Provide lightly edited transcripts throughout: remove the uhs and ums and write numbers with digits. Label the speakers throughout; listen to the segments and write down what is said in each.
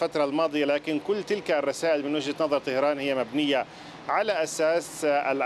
Speaker 1: الفترة الماضية، لكن كل تلك الرسائل من وجهة نظر طهران هي مبنية على أساس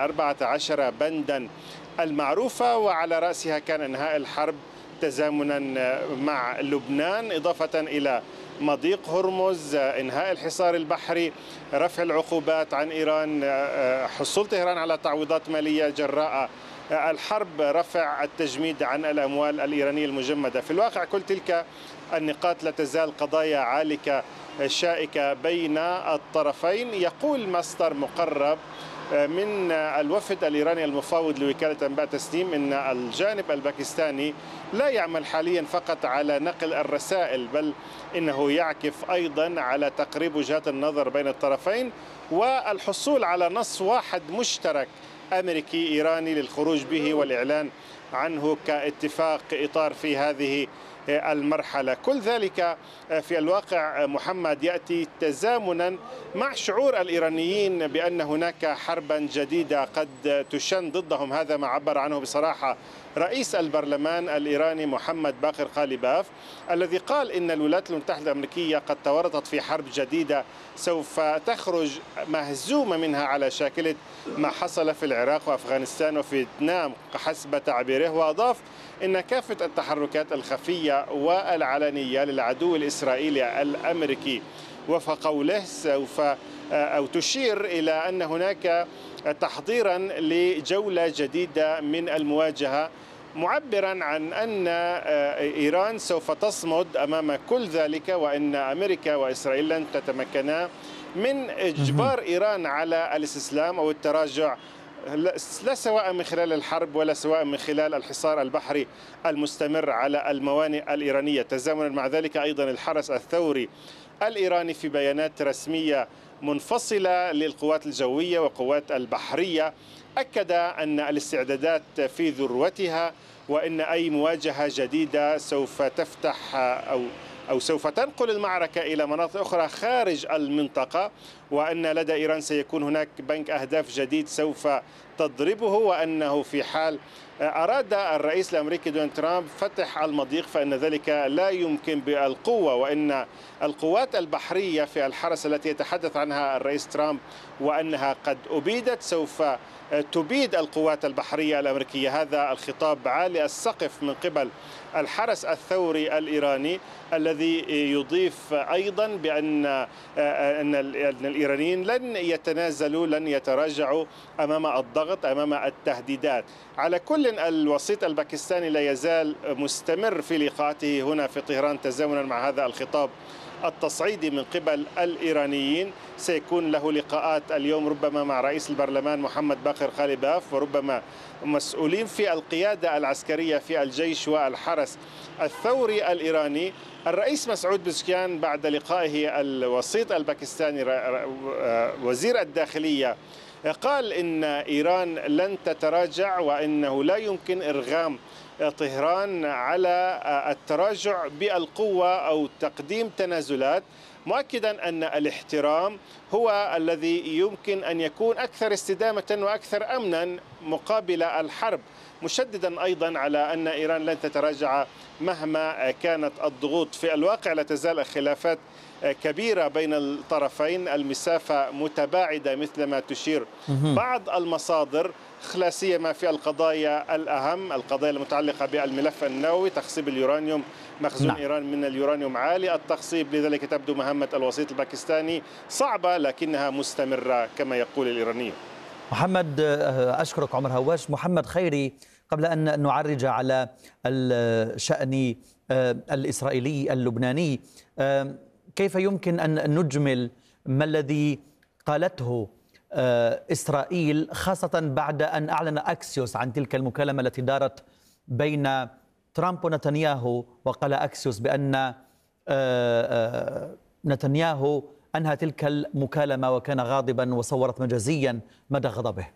Speaker 1: 14 بندا المعروفة، وعلى رأسها كان إنهاء الحرب تزامنا مع لبنان، إضافة إلى مضيق هرمز، إنهاء الحصار البحري، رفع العقوبات عن إيران، حصول طهران على تعويضات مالية جراء الحرب، رفع التجميد عن الأموال الإيرانية المجمدة. في الواقع كل تلك النقاط لا تزال قضايا عالكة شائكة بين الطرفين. يقول مصدر مقرب من الوفد الإيراني المفاوض لوكالة أنباء تسنيم إن الجانب الباكستاني لا يعمل حاليا فقط على نقل الرسائل، بل إنه يعكف أيضا على تقريب وجهات النظر بين الطرفين والحصول على نص واحد مشترك أمريكي إيراني للخروج به والإعلان عنه كاتفاق إطار في هذه المرحلة. كل ذلك في الواقع محمد يأتي تزامنا مع شعور الإيرانيين بأن هناك حربا جديدة قد تشن ضدهم. هذا ما عبر عنه بصراحة رئيس البرلمان الإيراني محمد باقر قاليباف، الذي قال إن الولايات المتحدة الأمريكية قد تورطت في حرب جديدة سوف تخرج مهزومة منها على شاكلة ما حصل في العراق وأفغانستان وفيتنام حسب تعبيره. وأضاف إن كافة التحركات الخفية والعلنية للعدو الإسرائيلي الأمريكي وفق قوله سوف أو تشير إلى أن هناك تحضيرا لجولة جديدة من المواجهة، معبرا عن أن إيران سوف تصمد أمام كل ذلك، وأن أمريكا وإسرائيل لن تتمكنا من إجبار إيران على الاستسلام أو التراجع، لا سواء من خلال الحرب ولا سواء من خلال الحصار البحري المستمر على الموانئ الإيرانية. تزامنا مع ذلك أيضا الحرس الثوري الإيراني في بيانات رسمية منفصلة للقوات الجوية وقوات البحرية أكد أن الاستعدادات في ذروتها، وأن أي مواجهة جديدة سوف تفتح أو سوف تنقل المعركة إلى مناطق أخرى خارج المنطقة، وأن لدى إيران سيكون هناك بنك أهداف جديد سوف تضربه، وأنه في حال أراد الرئيس الأمريكي دونالد ترامب فتح المضيق فإن ذلك لا يمكن بالقوة، وأن القوات البحرية في الحرس التي يتحدث عنها الرئيس ترامب وأنها قد أبيدت سوف تبيد القوات البحرية الأمريكية. هذا الخطاب عالي السقف من قبل الحرس الثوري الإيراني، الذي يضيف أيضا بأن الإيرانيين لن يتنازلوا، لن يتراجعوا أمام الضغط، أمام التهديدات. على كل الوسيط الباكستاني لا يزال مستمر في لقاءاته هنا في طهران تزامنا مع هذا الخطاب التصعيدي من قبل الإيرانيين. سيكون له لقاءات اليوم ربما مع رئيس البرلمان محمد باقر قاليباف، وربما مسؤولين في القيادة العسكرية في الجيش والحرس الثوري الإيراني. الرئيس مسعود بزكيان بعد لقائه الوسيط الباكستاني وزير الداخلية قال إن إيران لن تتراجع، وإنه لا يمكن إرغام طهران على التراجع بالقوة أو تقديم تنازلات، مؤكدا أن الاحترام هو الذي يمكن أن يكون أكثر استدامة وأكثر أمنا مقابل الحرب، مشددا أيضا على أن إيران لن تتراجع مهما كانت الضغوط. في الواقع لا تزال الخلافات كبيرة بين الطرفين، المسافة متباعدة مثل ما تشير بعض المصادر، لا سيما في القضايا الأهم، القضايا المتعلقة بالملف النووي، تخصيب اليورانيوم، مخزون إيران من اليورانيوم عالي التخصيب، لذلك تبدو مهمة الوسيط الباكستاني صعبة لكنها مستمرة كما يقول الإيرانيون.
Speaker 2: محمد أشكرك عمر هواش. محمد خيري، قبل أن نعرج على الشأن الإسرائيلي اللبناني، كيف يمكن أن نجمل ما الذي قالته إسرائيل، خاصة بعد أن أعلن أكسيوس عن تلك المكالمة التي دارت بين ترامب ونتنياهو، وقال أكسيوس بأن نتنياهو أنهى تلك المكالمة وكان غاضبا، وصورت مجازيا مدى غضبه.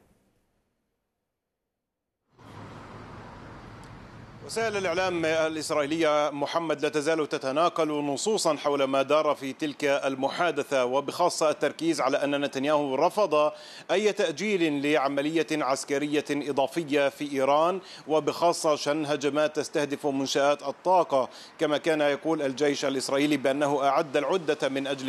Speaker 1: وسائل الإعلام الإسرائيلية محمد لا تزال تتناقل نصوصا حول ما دار في تلك المحادثة، وبخاصة التركيز على أن نتنياهو رفض أي تأجيل لعملية عسكرية إضافية في إيران، وبخاصة شن هجمات تستهدف منشآت الطاقة، كما كان يقول الجيش الإسرائيلي بأنه أعد العدة من أجل